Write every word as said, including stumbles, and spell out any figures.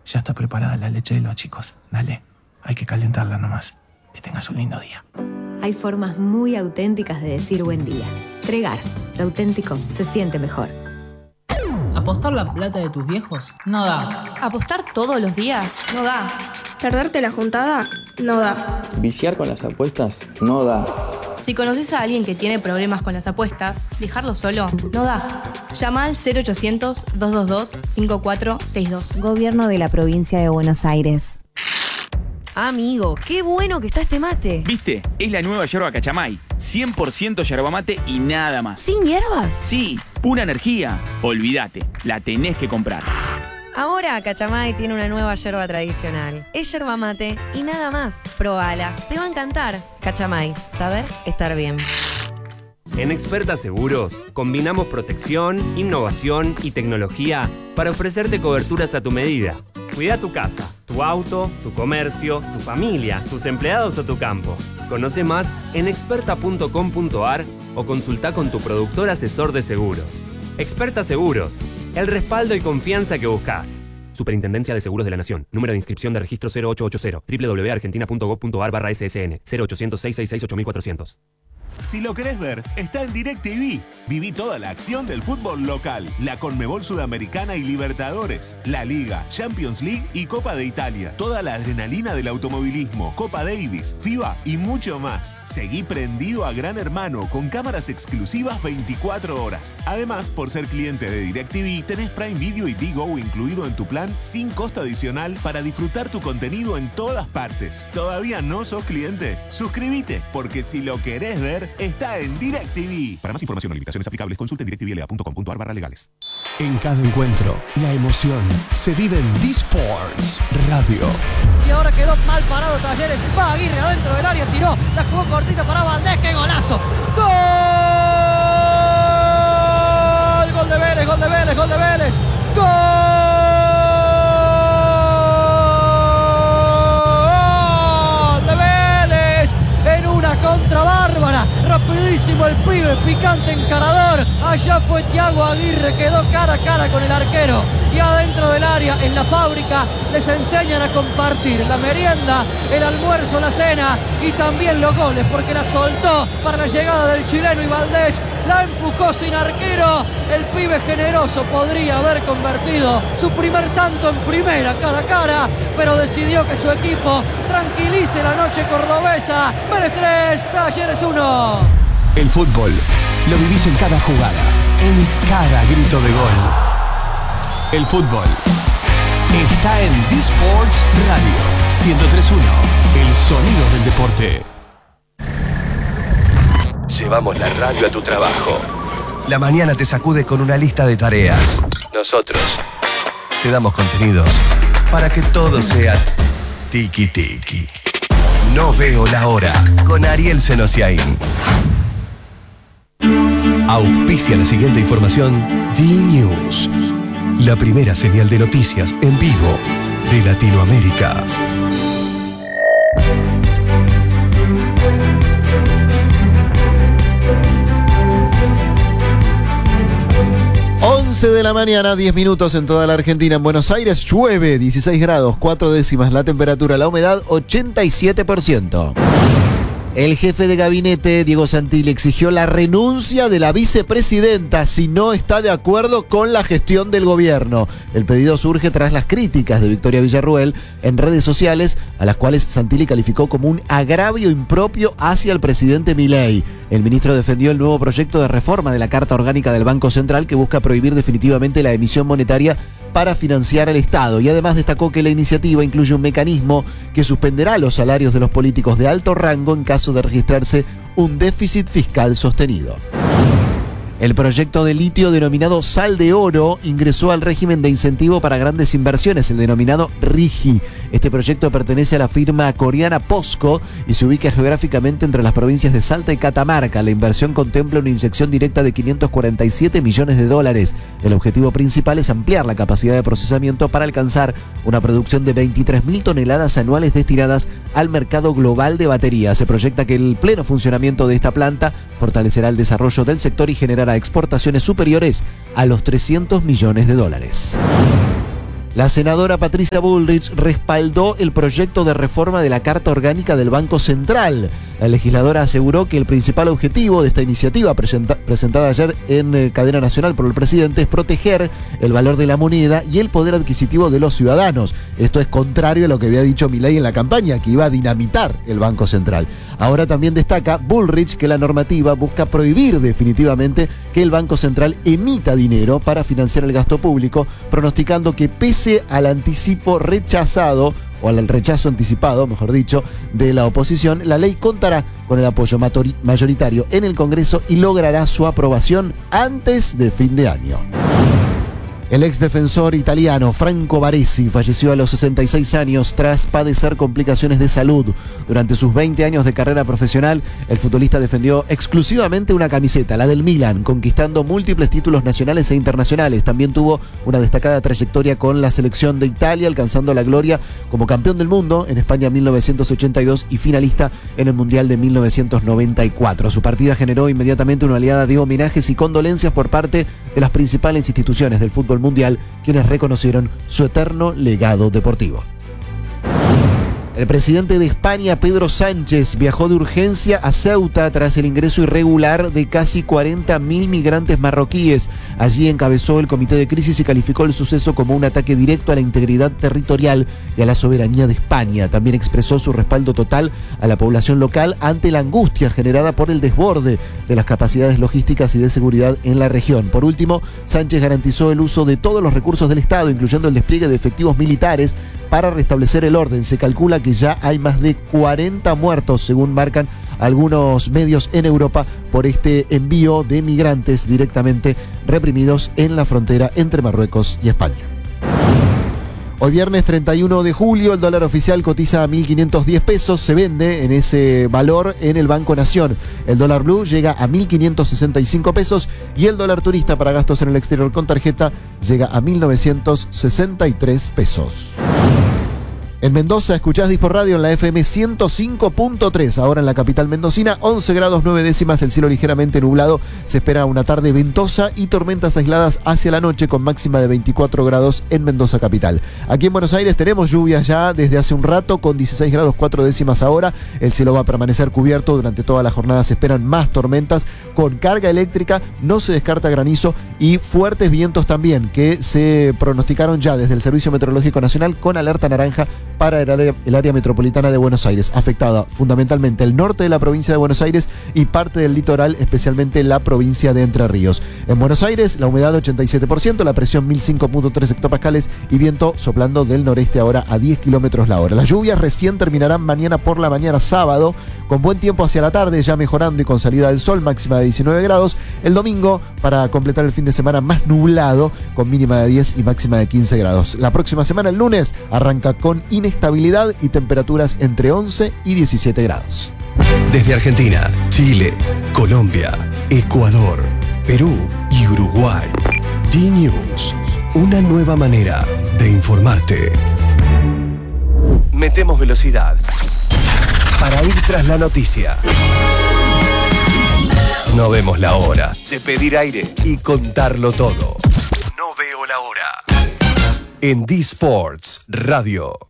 Ya está preparada la leche de los chicos. Dale, hay que calentarla nomás. Que tengas un lindo día. Hay formas muy auténticas de decir buen día. Tregar, lo auténtico se siente mejor. ¿Apostar la plata de tus viejos? No da. ¿Apostar todos los días? No da. ¿Perderte la juntada? No da. ¿Viciar con las apuestas? No da. Si conoces a alguien que tiene problemas con las apuestas, dejarlo solo no da. Llama al cero ochocientos, dos dos dos, cinco cuatro seis dos. Gobierno de la Provincia de Buenos Aires. Amigo, qué bueno que está este mate. ¿Viste? Es la nueva yerba Cachamay. cien por ciento yerba mate y nada más. ¿Sin hierbas? Sí, pura energía. Olvídate, la tenés que comprar. Ahora Cachamay tiene una nueva yerba tradicional. Es yerba mate y nada más. Probala, te va a encantar. Cachamay, saber estar bien. En Experta Seguros, combinamos protección, innovación y tecnología para ofrecerte coberturas a tu medida. Cuida tu casa, tu auto, tu comercio, tu familia, tus empleados o tu campo. Conoce más en experta punto com punto a r o consulta con tu productor asesor de seguros. Experta Seguros, el respaldo y confianza que buscas. Superintendencia de Seguros de la Nación. Número de inscripción de registro cero ocho ocho cero. doble u doble u doble u punto argentina punto gob punto a r barra S S N. cero ochocientos, seiscientos sesenta y seis, ocho mil cuatrocientos. Si lo querés ver, está en DirecTV. Viví toda la acción del fútbol local, la Conmebol Sudamericana y Libertadores, la Liga, Champions League y Copa de Italia. Toda la adrenalina del automovilismo, Copa Davis, FIBA y mucho más. Seguí prendido a Gran Hermano con cámaras exclusivas veinticuatro horas. Además, por ser cliente de DirecTV, tenés Prime Video y Digo incluido en tu plan sin costo adicional para disfrutar tu contenido en todas partes. ¿Todavía no sos cliente? Suscríbete, porque si lo querés ver, está en DirecTV. Para más información o limitaciones aplicables, consulte directvla punto com punto a r barra legales. En cada encuentro, la emoción se vive en D-Sports Radio. Y ahora quedó mal parado Talleres. Va Aguirre adentro del área, tiró, la jugó cortita para Valdés. ¡Qué golazo! ¡Gol! Gol de Vélez, gol de Vélez, gol de Vélez. ¡Gol! Contra bárbara, rapidísimo el pibe, picante encarador. Allá fue Thiago Aguirre, quedó cara a cara con el arquero. Y adentro del área, en la fábrica, les enseñan a compartir la merienda, el almuerzo, la cena y también los goles, porque la soltó para la llegada del chileno y Valdés la empujó sin arquero. El pibe generoso podría haber convertido su primer tanto en primera cara a cara, pero decidió que su equipo tranquilice la noche cordobesa. Vélez tres, Talleres uno. El fútbol lo vivís en cada jugada, en cada grito de gol. El fútbol está en D-Sports Radio ciento tres punto uno, el sonido del deporte. Llevamos la radio a tu trabajo. La mañana te sacude con una lista de tareas. Nosotros te damos contenidos para que todo sea tiki tiki. No veo la hora con Ariel Senosiaín. Auspicia la siguiente información D-News, la primera señal de noticias en vivo de Latinoamérica. once de la mañana, diez minutos en toda la Argentina. En Buenos Aires llueve, dieciséis grados, cuatro décimas la temperatura, la humedad ochenta y siete por ciento. El jefe de gabinete, Diego Santilli, exigió la renuncia de la vicepresidenta si no está de acuerdo con la gestión del gobierno. El pedido surge tras las críticas de Victoria Villarruel en redes sociales, a las cuales Santilli calificó como un agravio impropio hacia el presidente Milei. El ministro defendió el nuevo proyecto de reforma de la Carta Orgánica del Banco Central que busca prohibir definitivamente la emisión monetaria para financiar al Estado, y además destacó que la iniciativa incluye un mecanismo que suspenderá los salarios de los políticos de alto rango en caso de registrarse un déficit fiscal sostenido. El proyecto de litio denominado Sal de Oro ingresó al régimen de incentivo para grandes inversiones, el denominado RIGI. Este proyecto pertenece a la firma coreana POSCO y se ubica geográficamente entre las provincias de Salta y Catamarca. La inversión contempla una inyección directa de quinientos cuarenta y siete millones de dólares. El objetivo principal es ampliar la capacidad de procesamiento para alcanzar una producción de veintitrés mil toneladas anuales destinadas al mercado global de baterías. Se proyecta que el pleno funcionamiento de esta planta fortalecerá el desarrollo del sector y generará exportaciones superiores a los trescientos millones de dólares. La senadora Patricia Bullrich respaldó el proyecto de reforma de la Carta Orgánica del Banco Central. La legisladora aseguró que el principal objetivo de esta iniciativa presenta, presentada ayer en eh, cadena nacional por el presidente es proteger el valor de la moneda y el poder adquisitivo de los ciudadanos. Esto es contrario a lo que había dicho Milei en la campaña, que iba a dinamitar el Banco Central. Ahora también destaca Bullrich que la normativa busca prohibir definitivamente que el Banco Central emita dinero para financiar el gasto público, pronosticando que pese al anticipo rechazado, o al rechazo anticipado, mejor dicho, de la oposición, la ley contará con el apoyo mayoritario en el Congreso y logrará su aprobación antes de fin de año. El exdefensor italiano Franco Baresi falleció a los sesenta y seis años tras padecer complicaciones de salud. Durante sus veinte años de carrera profesional, el futbolista defendió exclusivamente una camiseta, la del Milan, conquistando múltiples títulos nacionales e internacionales. También tuvo una destacada trayectoria con la selección de Italia, alcanzando la gloria como campeón del mundo en España en mil novecientos ochenta y dos y finalista en el Mundial de mil novecientos noventa y cuatro. Su partida generó inmediatamente una oleada de homenajes y condolencias por parte de las principales instituciones del fútbol mundial, quienes reconocieron su eterno legado deportivo. El presidente de España, Pedro Sánchez, viajó de urgencia a Ceuta tras el ingreso irregular de casi cuarenta mil migrantes marroquíes. Allí encabezó el comité de crisis y calificó el suceso como un ataque directo a la integridad territorial y a la soberanía de España. También expresó su respaldo total a la población local ante la angustia generada por el desborde de las capacidades logísticas y de seguridad en la región. Por último, Sánchez garantizó el uso de todos los recursos del Estado, incluyendo el despliegue de efectivos militares para restablecer el orden. Se calcula que ya hay más de cuarenta muertos, según marcan algunos medios en Europa, por este envío de migrantes directamente reprimidos en la frontera entre Marruecos y España. Hoy viernes treinta y uno de julio, el dólar oficial cotiza a mil quinientos diez pesos, se vende en ese valor en el Banco Nación. El dólar blue llega a mil quinientos sesenta y cinco pesos y el dólar turista para gastos en el exterior con tarjeta llega a mil novecientos sesenta y tres pesos. En Mendoza escuchás Dispor Radio en la F M ciento cinco punto tres, ahora en la capital mendocina, once grados nueve décimas, el cielo ligeramente nublado, se espera una tarde ventosa y tormentas aisladas hacia la noche con máxima de veinticuatro grados en Mendoza capital. Aquí en Buenos Aires tenemos lluvias ya desde hace un rato con dieciséis grados cuatro décimas ahora, el cielo va a permanecer cubierto durante toda la jornada, se esperan más tormentas con carga eléctrica, no se descarta granizo y fuertes vientos también que se pronosticaron ya desde el Servicio Meteorológico Nacional con alerta naranja para el área, el área metropolitana de Buenos Aires, afectada fundamentalmente el norte de la provincia de Buenos Aires y parte del litoral, especialmente la provincia de Entre Ríos. En Buenos Aires, la humedad ochenta y siete por ciento, la presión mil cinco punto tres hectopascales y viento soplando del noreste ahora a diez kilómetros la hora. Las lluvias recién terminarán mañana por la mañana sábado, con buen tiempo hacia la tarde, ya mejorando y con salida del sol, máxima de diecinueve grados. El domingo, para completar el fin de semana, más nublado, con mínima de diez y máxima de quince grados. La próxima semana, el lunes, arranca con inestabilidad estabilidad y temperaturas entre once y diecisiete grados. Desde Argentina, Chile, Colombia, Ecuador, Perú y Uruguay. D-News, una nueva manera de informarte. Metemos velocidad para ir tras la noticia. No vemos la hora de pedir aire y contarlo todo. No veo la hora. En D-Sports Radio.